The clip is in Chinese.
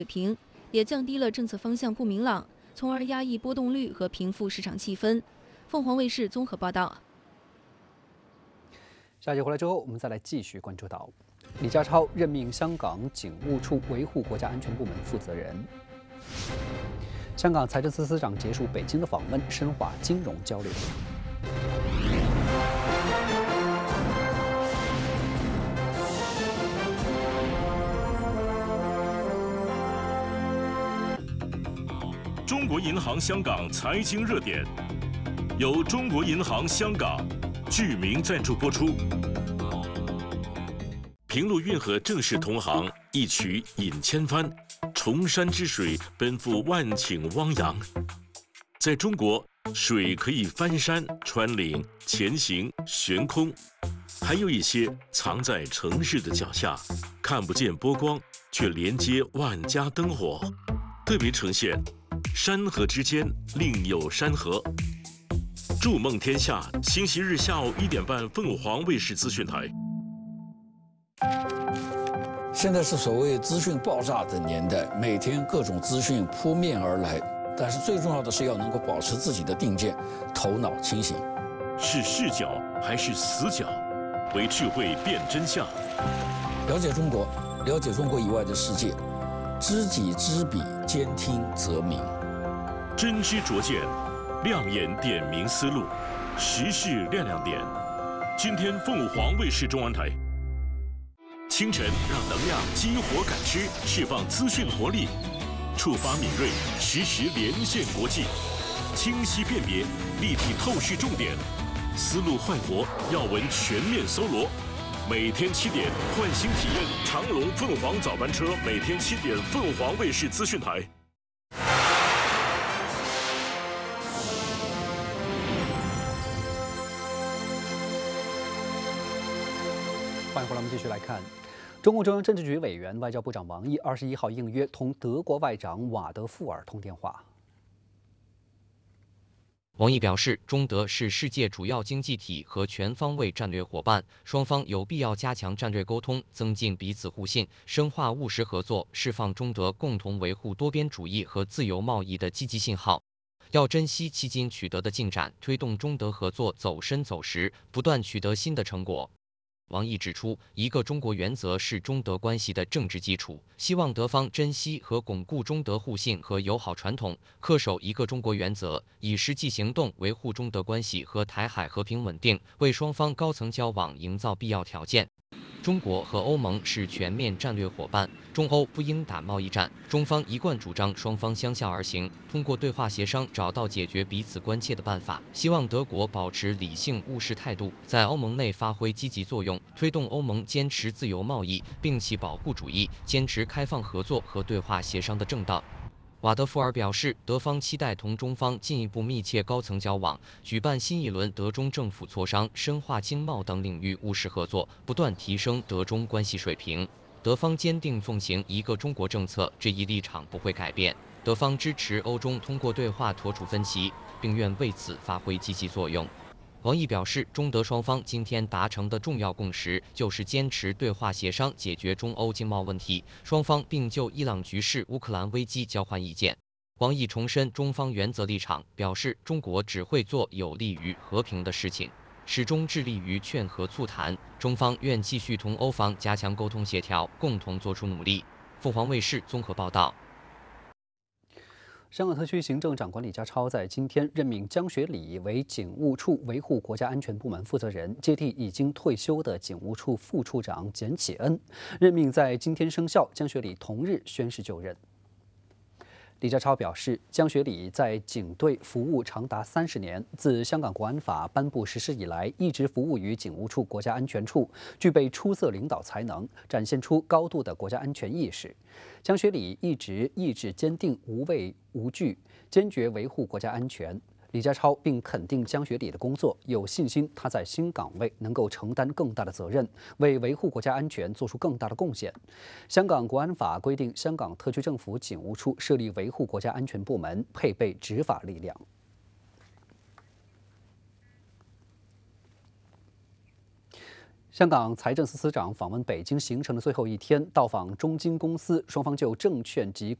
水平，也降低了政策方向不明朗，从而压抑波动率和平复市场气氛。凤凰卫视综合报道。 下节回来之后，我们再来继续关注到李家超任命香港警务处维护国家安全部门负责人。香港财政司司长结束北京的访问，深化金融交流。 中国银行香港财经热点，由中国银行香港剧名赞助播出。平陆运河正是同行，一曲引千帆，崇山之水奔赴万顷汪洋。在中国，水可以翻山、穿岭、前行、悬空，还有一些藏在城市的脚下，看不见波光，却连接万家灯火，特别呈现山河之间另有山河。筑梦天下，星期日下午1点半，凤凰卫视资讯台。 现在是所谓资讯爆炸的年代，每天各种资讯扑面而来，但是最重要的是要能够保持自己的定见，头脑清醒。 是视角还是死角？为智慧辨真相。 了解中国，了解中国以外的世界，知己知彼，兼听则明。 真知灼见，亮眼点明思路，时事亮亮点。今天凤凰卫视中文台。清晨让能量激活感知，释放资讯活力，触发敏锐，实时连线国际，清晰辨别，立体透视重点，思路焕活，要闻全面搜罗。每天7点，换新体验长龙凤凰早班车，每天7点，凤凰卫视资讯台。 欢迎回来，我们继续来看。中共中央政治局委员、外交部长王毅21号应约同德国外长瓦德富尔通电话。 王毅表示，中德是世界主要经济体和全方位战略伙伴，双方有必要加强战略沟通，增进彼此互信，深化务实合作，释放中德共同维护多边主义和自由贸易的积极信号。要珍惜迄今取得的进展，推动中德合作走深走实，不断取得新的成果。王毅指出，一个中国原则是中德关系的政治基础，希望德方珍惜和巩固中德互信和友好传统，恪守一个中国原则，以实际行动维护中德关系和台海和平稳定，为双方高层交往营造必要条件。中国和欧盟是全面战略伙伴，中欧不应打贸易战。中方一贯主张双方相向而行，通过对话协商找到解决彼此关切的办法。希望德国保持理性务实态度，在欧盟内发挥积极作用，推动欧盟坚持自由贸易，摒弃保护主义，坚持开放合作和对话协商的正道。瓦德富尔表示，德方期待同中方进一步密切高层交往，举办新一轮德中政府磋商，深化经贸等领域务实合作，不断提升德中关系水平。德方坚定奉行一个中国政策，这一立场不会改变。德方支持欧中通过对话妥处分歧，并愿为此发挥积极作用。王毅表示，中德双方今天达成的重要共识就是坚持对话协商解决中欧经贸问题，双方并就伊朗局势、乌克兰危机交换意见。王毅重申中方原则立场，表示中国只会做有利于和平的事情，始终致力于劝和促谈。中方愿继续同欧方加强沟通协调，共同做出努力。凤凰卫视综合报道。 香港特区行政长官李家超在今天任命江学礼为警务处维护国家安全部门负责人，接替已经退休的警务处副处长简启恩。任命在今天生效，江学礼同日宣誓就任。李家超表示，江学礼在警队服务长达30年，自香港国安法颁布实施以来，一直服务于警务处国家安全处，具备出色领导才能，展现出高度的国家安全意识。江学礼一直意志坚定，无畏无惧，坚决维护国家安全。李家超并肯定江学礼的工作，有信心他在新岗位能够承担更大的责任，为维护国家安全做出更大的贡献。香港国安法规定，香港特区政府警务处设立维护国家安全部门，配备执法力量。 香港财政司司长访问北京行程的最后一天，到访中金公司，双方就证券及